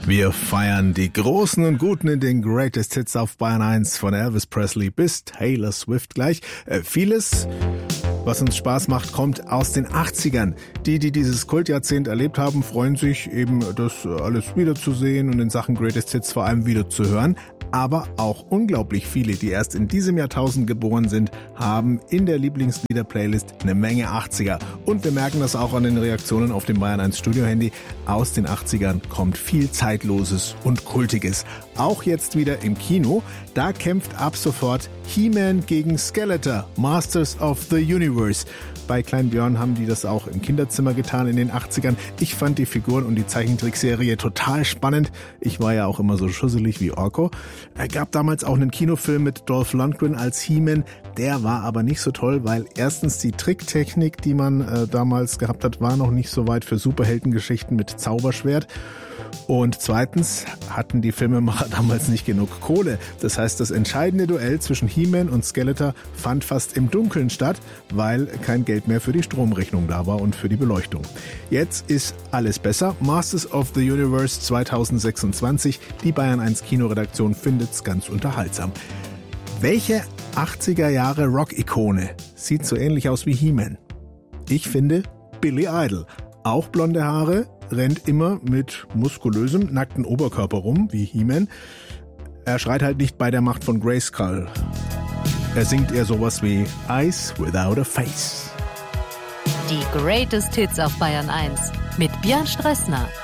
Wir feiern die Großen und Guten in den Greatest Hits auf Bayern 1 von Elvis Presley bis Taylor Swift gleich. Vieles, was uns Spaß macht, kommt aus den 80ern. Die dieses Kultjahrzehnt erlebt haben, freuen sich eben, das alles wiederzusehen und in Sachen Greatest Hits vor allem wiederzuhören. Aber auch unglaublich viele, die erst in diesem Jahrtausend geboren sind, haben in der Lieblingslieder-Playlist eine Menge 80er. Und wir merken das auch an den Reaktionen auf dem Bayern 1 Studio-Handy. Aus den 80ern kommt viel Zeitloses und Kultiges. Auch jetzt wieder im Kino. Da kämpft ab sofort He-Man gegen Skeletor, Masters of the Universe. Bei Klein Björn haben die das auch im Kinderzimmer getan in den 80ern. Ich fand die Figuren und die Zeichentrickserie total spannend. Ich war ja auch immer so schusselig wie Orko. Es gab damals auch einen Kinofilm mit Dolph Lundgren als He-Man. Der war aber nicht so toll, weil erstens die Tricktechnik, die man damals gehabt hat, war noch nicht so weit für Superheldengeschichten mit Zauberschwert. Und zweitens hatten die Filmemacher damals nicht genug Kohle. Das heißt, das entscheidende Duell zwischen He-Man und Skeletor fand fast im Dunkeln statt, weil kein Geld mehr für die Stromrechnung da war und für die Beleuchtung. Jetzt ist alles besser. Masters of the Universe 2026. Die Bayern 1 Kinoredaktion findet's ganz unterhaltsam. Welche 80er Jahre Rock-Ikone sieht so ähnlich aus wie He-Man? Ich finde Billy Idol. Auch blonde Haare, rennt immer mit muskulösem, nackten Oberkörper rum, wie He-Man. Er schreit halt nicht bei der Macht von Grayskull. Er singt eher sowas wie Eyes Without a Face. Die Greatest Hits auf Bayern 1 mit Björn Stressner.